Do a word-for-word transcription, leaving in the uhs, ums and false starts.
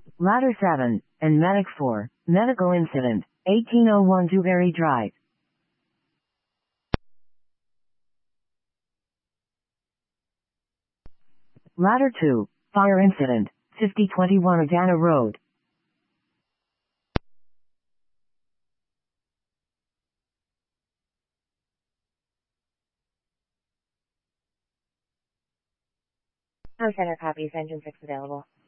Ladder seven, and Medic four, medical incident, eighteen oh one Dewberry Drive. Ladder two, fire incident, fifty twenty-one Adana Road. Our center copies engine six available.